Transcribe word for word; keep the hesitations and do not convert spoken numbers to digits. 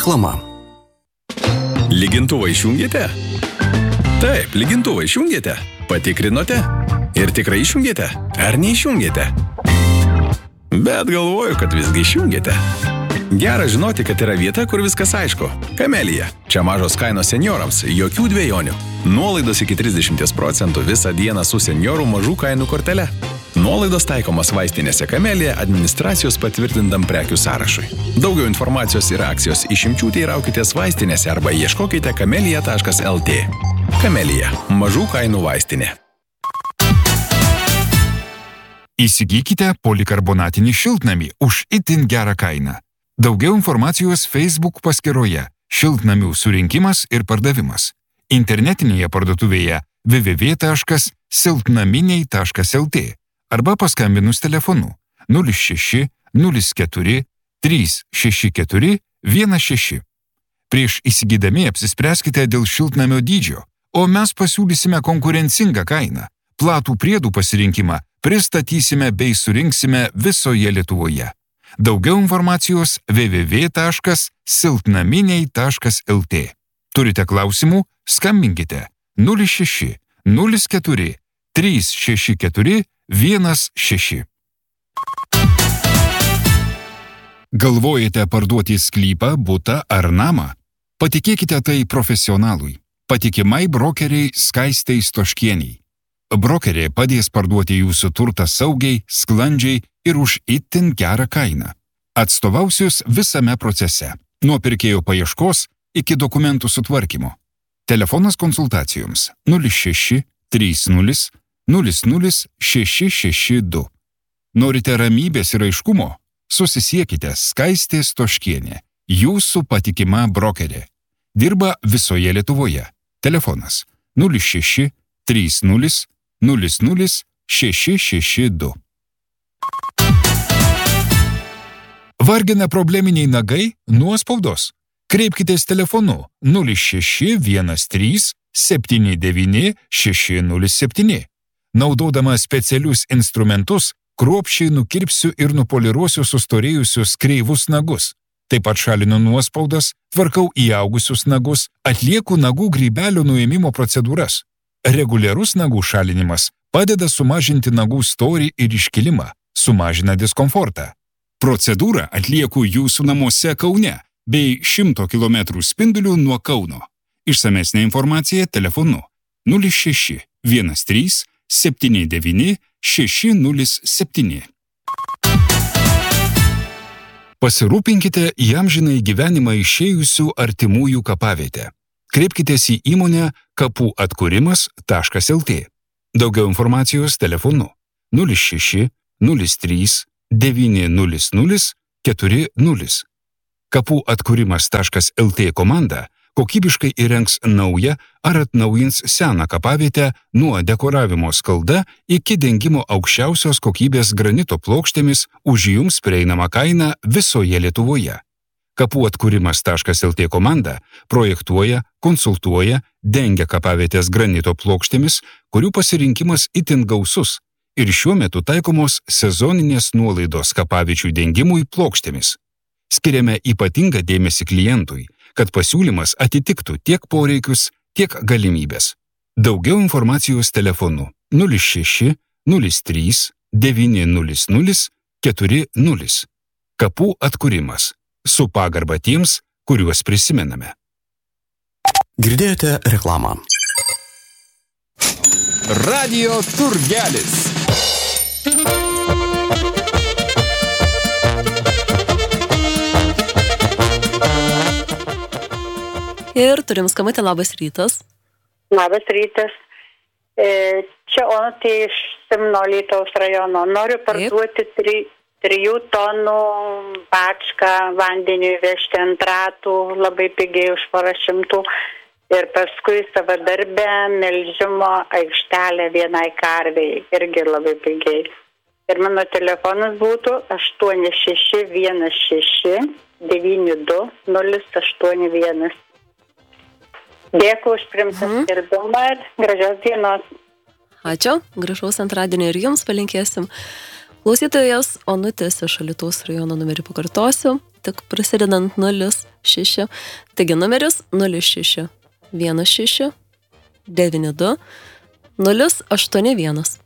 Reklama. Lygintuvą išjungėte? Taip, lygintuvą išjungėte. Patikrinote? Ir tikrai išjungėte? Ar neišjungėte? Bet galvoju, kad visgi išjungėte. Gera žinoti, kad yra vieta, kur viskas aišku. Kamelija. Čia mažos kainos seniorams, jokių dvejonių. Nuolaidos iki trisdešimt procentų visą dieną su seniorų mažų kainų kortele. Nuolaidos taikomas vaistinėse Kamelija administracijos patvirtintam prekių sąrašui. Daugiau informacijos ir akcijos išimčių teiraukitės vaistinėse arba ieškokite kamelija taškas lt. Kamelija. Mažų kainų vaistinė. Įsigykite polikarbonatinį šiltnamį už itin gerą kainą. Daugiau informacijos Facebook paskyroje Šiltnamių surinkimas ir pardavimas. Internetinėje parduotuvėje w w w taškas siltnaminiai taškas lt arba paskambinus telefonu nulis šeši nulis keturi trys šeši keturi vienas šeši. Prieš įsigydami apsispręskite dėl šiltnamio dydžio, o mes pasiūlysime konkurencingą kainą. Platų priedų pasirinkimą pristatysime bei surinksime visoje Lietuvoje. Daugiau informacijos w w w taškas siltnaminiai taškas lt. Turite klausimų? Skambinkite nulis šeši nulis keturi trys šeši keturi vienas šeši. Galvojate parduoti sklypą, butą ar namą? Patikėkite tai profesionalui. Patikimai brokeriai Skaistei Stoškieniai. Brokerė padės parduoti jūsų turtą saugiai, sklandžiai ir už itin gerą kainą. Atstovausius visame procese, nuo pirkėjo paieškos iki dokumentų sutvarkymo. Telefonas konsultacijoms nulis šeši trys nulis nulis nulis šeši šeši du. Norite ramybės ir aiškumo? Susisiekite Skaistė Stoškienė, jūsų patikima brokerė. Dirba visoje Lietuvoje. Telefonas nulis šeši trys nulis nulis nulis šeši šeši du. Vargina probleminiai nagai? Nuospaudos? Kreipkitės telefonu nulis šeši vienas trys septyni devyni šeši nulis septyni. Naudodama specialius instrumentus, kruopščiai nukirpsiu ir nupoliruosiu sustorėjusius kreivus nagus. Taip pat šalinu nuospaudas, tvarkau įaugusius nagus, atlieku nagų grybelio nuėmimo procedūras. Reguliarus nagų šalinimas padeda sumažinti nagų storį ir iškilimą, sumažina diskomfortą. Procedūrą atlieku jūsų namuose Kaune bei šimto kilometrų spinduliu nuo Kauno. Išsamesnė informacija telefonu nulis šeši vienas trys septyni devyni šeši nulis septyni. Pasirūpinkite įamžinai gyvenimą išėjusių artimųjų kapavietę. Kreipkitės į įmonę kapų atkūrimas taškas lt. Daugiau informacijos telefonu nulis šeši nulis trys devyni nulis nulis keturi nulis. kapų atkūrimas taškas lt komanda kokybiškai įrengs naują ar atnaujins seną kapavietę nuo dekoravimo skalda iki dengimo aukščiausios kokybės granito plokštėmis už jums prieinamą kainą visoje Lietuvoje. kapų atkūrimas taškas lt komanda projektuoja, konsultuoja, dengia kapavietės granito plokštėmis, kurių pasirinkimas itin gausus ir šiuo metu taikomos sezoninės nuolaidos kapaviečių dengimui plokštėmis. Skiriame ypatingą dėmesį klientui, kad pasiūlymas atitiktų tiek poreikius, tiek galimybės. Daugiau informacijos telefonu nulis šeši nulis trys devyni nulis nulis keturi nulis. Kapų atkūrimas. Su pagarba tiems, kuriuos prisimename. Girdėjote reklamą. Radio turgelis. Ir turim skambutį, labas rytas. Labas rytas. E, čia Onutė iš Simno Alytaus rajono. Noriu parduoti tri, trijų tonų bačką vandeniui vežti ant ratų, labai pigiai už porą šimtų. Ir paskui savadarbę melžimo aikštelę vienai karvei, irgi labai pigiai. Ir mano telefonas būtų aštuoni šeši vienas šeši devyni du nulis aštuoni vienas. Dėkui už primtą mhm. skirdumą ir gražios dienos. Ačiū, gražaus antradienio ir jums palinkėsim. Klausytojas Onutės iš Alytaus rajono numerį pakartosiu, tik prasidedant nulis šeši. Taigi numeris nulis šeši vienas šeši devyni du nulis aštuoni vienas.